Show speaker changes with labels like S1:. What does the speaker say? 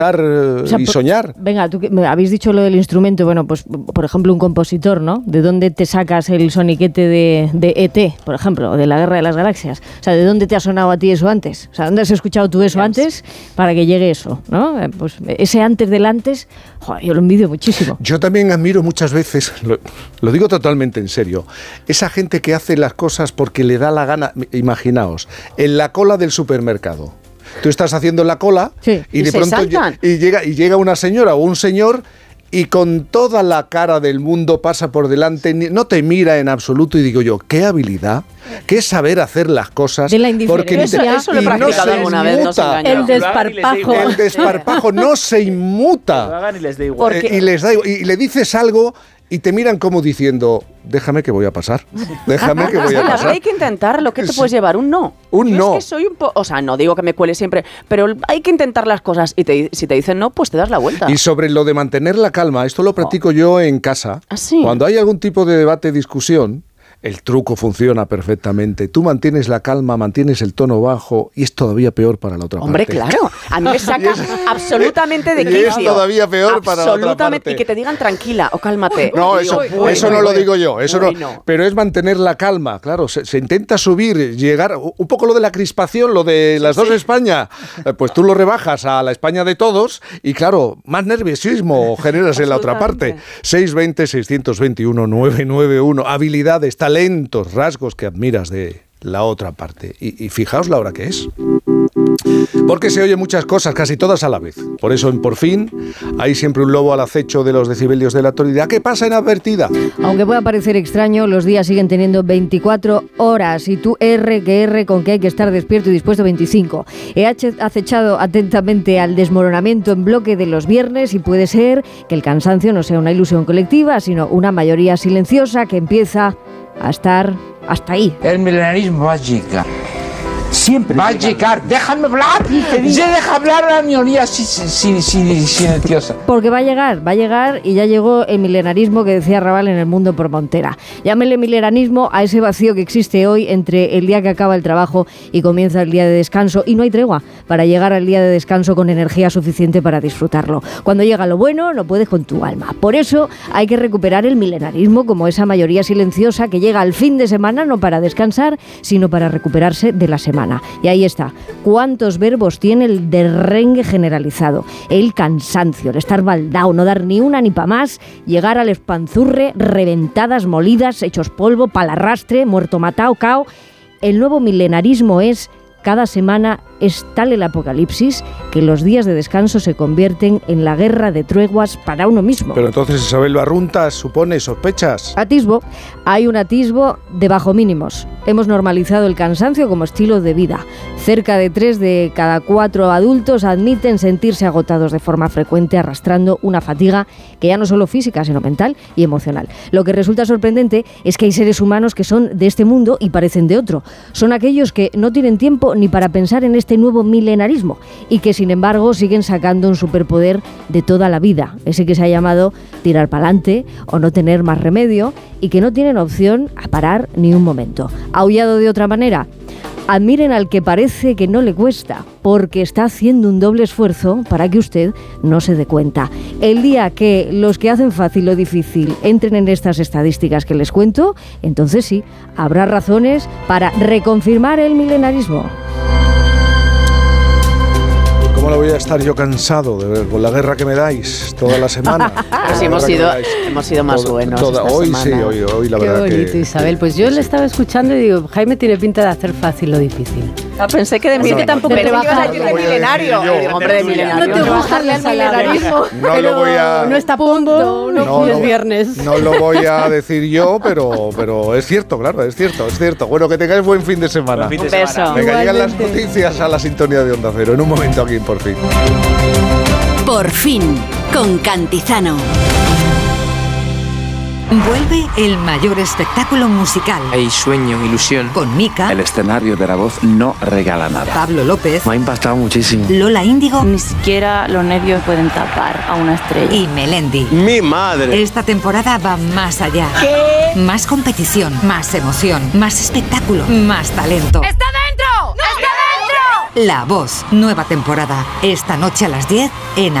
S1: y soñar.
S2: Venga, tú me habéis dicho lo del instrumento, bueno, pues por ejemplo un compositor, ¿no? ¿De dónde te sacas el soniquete de E.T., por ejemplo, o de la Guerra de las Galaxias? O sea, ¿de dónde te ha sonado a ti eso antes? O sea, ¿dónde has escuchado tú eso antes para que llegue eso, ¿no? Pues ese antes del antes, joder, yo lo envidio muchísimo.
S1: Yo también admiro muchas veces, lo digo totalmente en serio, esa gente que hace las cosas porque le da la gana. Imaginaos, en la cola del supermercado. Tú estás haciendo la cola y de pronto llega una señora o un señor y con toda la cara del mundo pasa por delante, no te mira en absoluto, y digo yo, qué habilidad, qué saber hacer las cosas.
S2: De la indiferencia.
S3: Eso lo he practicado alguna vez, no se engaña.
S2: El desparpajo.
S1: El desparpajo no se inmuta.
S4: Y les da igual.
S1: Y le dices algo y te miran como diciendo, déjame que voy a pasar. Déjame que voy a pasar.
S3: Hay que intentarlo. ¿Qué te puedes llevar? Un no.
S1: Un no.
S3: Es que soy un poco... O sea, no digo que me cuele siempre, pero hay que intentar las cosas. Y si te dicen no, pues te das la vuelta.
S1: Y sobre lo de mantener la calma, esto lo practico yo en casa.
S3: ¿Ah, sí?
S1: Cuando hay algún tipo de debate, discusión, el truco funciona perfectamente. Tú mantienes la calma, mantienes el tono bajo y es todavía peor para la otra parte.
S3: Hombre, claro. A mí me saca absolutamente de quicio.
S1: Y es todavía peor para la otra parte.
S3: Y que te digan tranquila o cálmate.
S1: No, eso no lo digo yo. Eso no. Pero es mantener la calma, claro. Se intenta subir, llegar... Un poco lo de la crispación, lo de las dos España. Pues tú lo rebajas a la España de todos y, claro, más nerviosismo generas en la otra parte. 620-621-991. Habilidades, talentos, rasgos que admiras de la otra parte. Y fijaos la hora que es. Porque se oyen muchas cosas, casi todas a la vez. Por eso en Por Fin hay siempre un lobo al acecho de los decibelios de la actualidad que pasa inadvertida.
S2: Aunque pueda parecer extraño, los días siguen teniendo 24 horas y tú R con que hay que estar despierto y dispuesto 25. He acechado atentamente al desmoronamiento en bloque de los viernes y puede ser que el cansancio no sea una ilusión colectiva, sino una mayoría silenciosa que empieza a estar hasta ahí.
S5: El milenarismo va a llegar. Siempre va a llegar. ¡Déjame hablar! ¡Ya deja hablar a la minoría silenciosa!
S2: Porque va a llegar y ya llegó el milenarismo que decía Raval en El Mundo por Montera. Llámele milenarismo a ese vacío que existe hoy entre el día que acaba el trabajo y comienza el día de descanso, y no hay tregua para llegar al día de descanso con energía suficiente para disfrutarlo. Cuando llega lo bueno, no puedes con tu alma. Por eso hay que recuperar el milenarismo como esa mayoría silenciosa que llega al fin de semana no para descansar, sino para recuperarse de la semana. Y ahí está. ¿Cuántos verbos tiene el derrengue generalizado? El cansancio, el estar baldao, no dar ni una ni pa' más, llegar al espanzurre, reventadas, molidas, hechos polvo, palarrastre, muerto matao, cao. El nuevo milenarismo es: cada semana es tal el apocalipsis que los días de descanso se convierten en la guerra de treguas para uno mismo.
S1: Pero entonces Isabel Barruntas supone sospechas.
S2: Atisbo. Hay un atisbo de bajo mínimos. Hemos normalizado el cansancio como estilo de vida. Cerca de 3 de cada 4 adultos admiten sentirse agotados de forma frecuente, arrastrando una fatiga que ya no solo física, sino mental y emocional. Lo que resulta sorprendente es que hay seres humanos que son de este mundo y parecen de otro. Son aquellos que no tienen tiempo ni para pensar en este nuevo milenarismo y que sin embargo siguen sacando un superpoder de toda la vida, ese que se ha llamado tirar pa'lante o no tener más remedio, y que no tienen opción a parar ni un momento. Aullado de otra manera: admiren al que parece que no le cuesta, porque está haciendo un doble esfuerzo para que usted no se dé cuenta. El día que los que hacen fácil lo difícil entren en estas estadísticas que les cuento, entonces sí, habrá razones para reconfirmar el milenarismo.
S1: ¿Cómo lo voy a estar yo cansado de ver con la guerra que me dais toda la semana?
S3: Pero sí, hemos sido más buenos
S1: hoy
S3: semana.
S1: Sí, hoy la
S6: Qué
S1: verdad
S6: bonito,
S1: que...
S6: Isabel. Pues yo le estaba escuchando y digo, Jaime tiene pinta de hacer fácil lo difícil.
S3: Pensé que de mí que tampoco te ibas a decir de milenario. Hombre, de milenario.
S6: No te bajarle al milenarismo.
S1: No lo voy a...
S6: No está a punto, no es viernes.
S1: No lo voy a decir yo, pero es cierto, claro, es cierto. Bueno, que tengáis buen fin de semana.
S3: Un beso.
S1: Venga, llegan las noticias a la sintonía de Onda Cero. En un momento aquí, Por Fin.
S7: Por Fin, con Cantizano.
S8: Vuelve el mayor espectáculo musical.
S9: Hay sueño, ilusión.
S8: Con Mika.
S9: El escenario de La Voz no regala nada.
S8: Pablo López.
S9: Me ha impactado muchísimo.
S8: Lola Índigo.
S10: Ni siquiera los nervios pueden tapar a una estrella.
S8: Y Melendi.
S9: ¡Mi madre!
S8: Esta temporada va más allá.
S10: ¿Qué?
S8: Más competición, más emoción, más espectáculo, más talento.
S10: ¡Está dentro! ¡No está dentro!
S8: La Voz, nueva temporada. Esta noche a las 10 en